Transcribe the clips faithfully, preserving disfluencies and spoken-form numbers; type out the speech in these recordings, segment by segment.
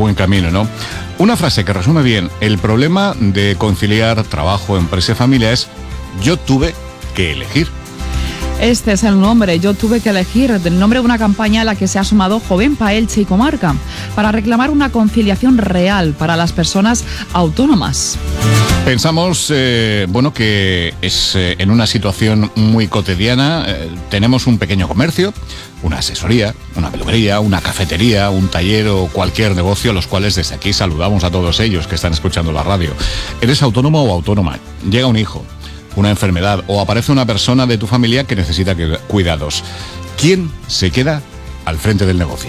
buen camino, ¿no? Una frase que resume bien el problema de conciliar trabajo, empresa y familia es: yo tuve que elegir. Este es el nombre, yo tuve que elegir, del nombre de una campaña a la que se ha sumado Jovenpa, Elche y Comarca, para reclamar una conciliación real para las personas autónomas. Pensamos, eh, bueno, que es eh, en una situación muy cotidiana. Eh, tenemos un pequeño comercio, una asesoría, una peluquería, una cafetería, un taller o cualquier negocio, los cuales desde aquí saludamos a todos ellos que están escuchando la radio. ¿Eres autónomo o autónoma? Llega un hijo, una enfermedad o aparece una persona de tu familia que necesita cuidados. ¿Quién se queda al frente del negocio?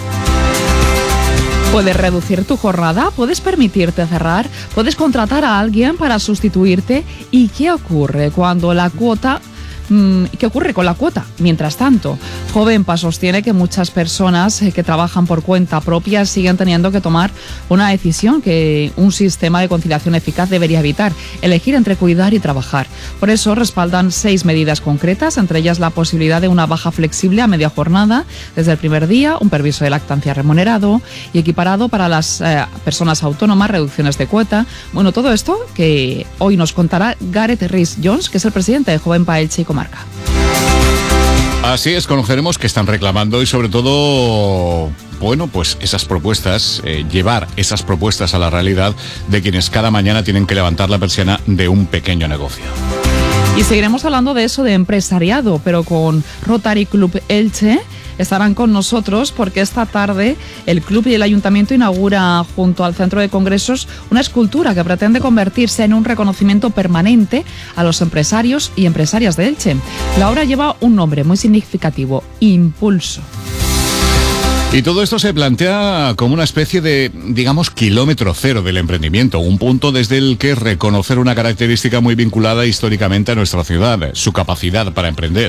Puedes reducir tu jornada, puedes permitirte cerrar, puedes contratar a alguien para sustituirte. ¿Y qué ocurre cuando la cuota... ¿Qué ocurre con la cuota? Mientras tanto, Jovenpa sostiene que muchas personas que trabajan por cuenta propia siguen teniendo que tomar una decisión que un sistema de conciliación eficaz debería evitar: elegir entre cuidar y trabajar. Por eso respaldan seis medidas concretas, entre ellas la posibilidad de una baja flexible a media jornada desde el primer día, un permiso de lactancia remunerado y equiparado para las eh, personas autónomas, reducciones de cuota. Bueno, todo esto que hoy nos contará Gareth Rhys-Jones, que es el presidente de Jovenpa Elche y Comarca. Así es, conoceremos qué están reclamando y sobre todo, bueno, pues esas propuestas, eh, llevar esas propuestas a la realidad de quienes cada mañana tienen que levantar la persiana de un pequeño negocio. Y seguiremos hablando de eso, de empresariado, pero con Rotary Club Elche. Estarán con nosotros porque esta tarde el club y el ayuntamiento inaugura junto al centro de congresos una escultura que pretende convertirse en un reconocimiento permanente a los empresarios y empresarias de Elche. La obra lleva un nombre muy significativo: Impulso. Y todo esto se plantea como una especie de, digamos, kilómetro cero del emprendimiento, un punto desde el que reconocer una característica muy vinculada históricamente a nuestra ciudad, su capacidad para emprender.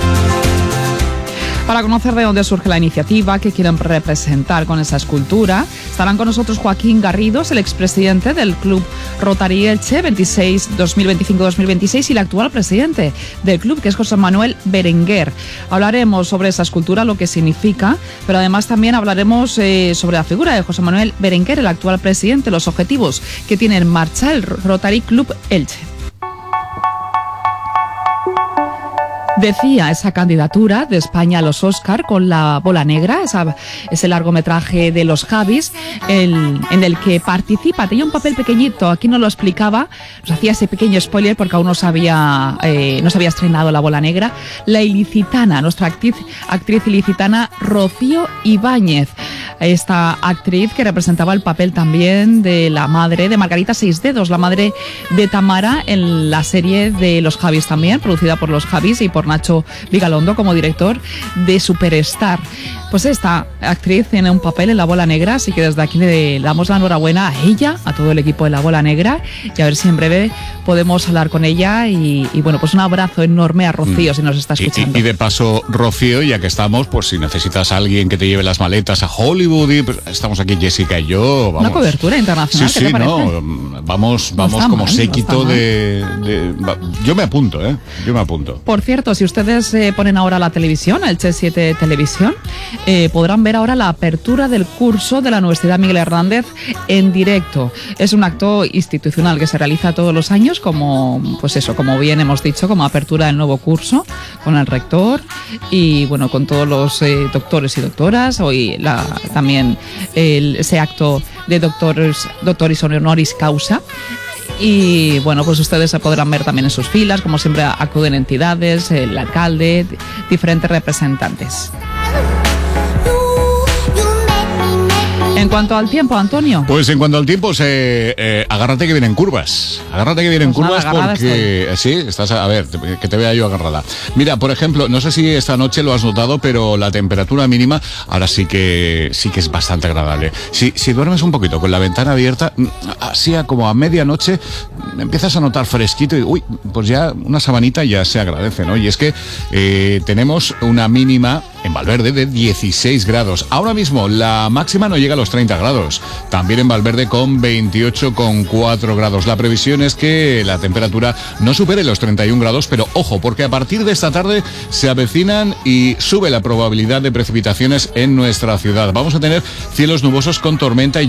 Para conocer de dónde surge la iniciativa, qué quieren representar con esa escultura, estarán con nosotros Joaquín Garridos, el expresidente del Club Rotary Elche dos mil veinticinco dos mil veintiséis, y el actual presidente del club, que es José Manuel Berenguer. Hablaremos sobre esa escultura, lo que significa, pero además también hablaremos eh, sobre la figura de José Manuel Berenguer, el actual presidente, los objetivos que tiene en marcha el Rotary Club Elche. Decía esa candidatura de España a los Oscar con La Bola Negra, esa, ese largometraje de los Javis, el, en el que participa, tenía un papel pequeñito, aquí no lo explicaba, nos hacía ese pequeño spoiler porque aún no se había, eh, no se había estrenado La Bola Negra, la ilicitana, nuestra actriz, actriz ilicitana Rocío Ibáñez. Esta actriz que representaba el papel también de la madre de Margarita Seisdedos, la madre de Tamara, en la serie de Los Javis también, producida por Los Javis y por Nacho Vigalondo como director de Superstar. Pues esta actriz tiene un papel en La Bola Negra, así que desde aquí le damos la enhorabuena a ella, a todo el equipo de La Bola Negra, y a ver si en breve podemos hablar con ella. Y, y bueno, pues un abrazo enorme a Rocío, mm. si nos está escuchando. Y, y de paso, Rocío, ya que estamos, pues si necesitas a alguien que te lleve las maletas a Hollywood, y, pues, estamos aquí Jessica y yo. Vamos. Una cobertura internacional, sí, ¿qué sí, te parece? No, vamos, vamos no como mal, séquito no de, de... Yo me apunto, ¿eh? Yo me apunto. Por cierto, si ustedes eh, ponen ahora la televisión, Elche siete Televisión, eh, podrán ver ahora la apertura del curso de la Universidad Miguel Hernández en directo. Es un acto institucional que se realiza todos los años, como, pues eso, como bien hemos dicho, como apertura del nuevo curso, con el rector y bueno, con todos los eh, doctores y doctoras. Hoy la, también el, ese acto de doctores, doctoris honoris causa. Y bueno, pues ustedes se podrán ver también en sus filas, como siempre acuden entidades, el alcalde, diferentes representantes. En cuanto al tiempo, Antonio. Pues en cuanto al tiempo, se, eh, agárrate que vienen curvas. Agárrate que vienen pues curvas nada, porque... Estoy. Sí, estás a, a ver, que te vea yo agarrada. Mira, por ejemplo, no sé si esta noche lo has notado, pero la temperatura mínima ahora sí que sí que es bastante agradable. Si, si duermes un poquito con la ventana abierta, así a como a medianoche, empiezas a notar fresquito y, uy, pues ya una sabanita ya se agradece, ¿no? Y es que eh, tenemos una mínima en Valverde de dieciséis grados. Ahora mismo la máxima no llega a los treinta grados. También en Valverde con veintiocho coma cuatro grados. La previsión es que la temperatura no supere los treinta y un grados, pero ojo, porque a partir de esta tarde se avecinan y sube la probabilidad de precipitaciones en nuestra ciudad. Vamos a tener cielos nubosos con tormenta y